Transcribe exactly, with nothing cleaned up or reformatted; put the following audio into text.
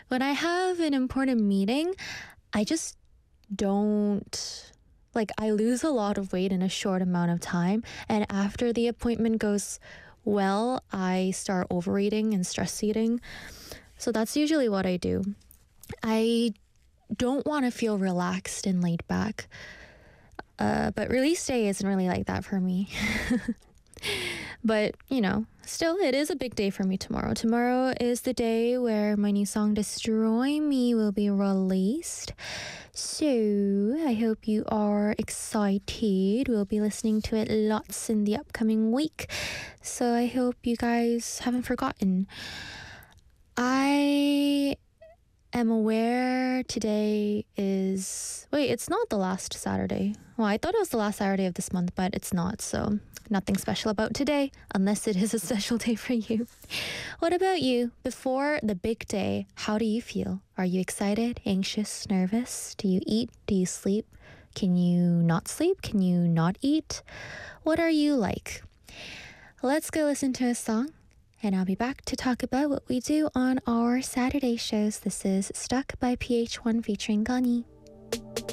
When I have an important meeting, I just don't like I lose a lot of weight in a short amount of time, and after the appointment goes well, I start overeating and stress eating. So that's usually what I do. I don't want to feel relaxed and laid back. Uh, but release day isn't really like that for me. But, you know, still, it is a big day for me tomorrow. Tomorrow is the day where my new song, Destroy Me, will be released. So I hope you are excited. We'll be listening to it lots in the upcoming week. So I hope you guys haven't forgotten. I am aware today is... Wait, it's not the last Saturday. Well, I thought it was the last Saturday of this month, but it's not, so nothing special about today, unless it is a special day for you. What about you? Before the big day, how do you feel? Are you excited, anxious, nervous? Do you eat? Do you sleep? Can you not sleep? Can you not eat? What are you like? Let's go listen to a song, and I'll be back to talk about what we do on our Saturday shows. This is Stuck by P H one featuring Gani.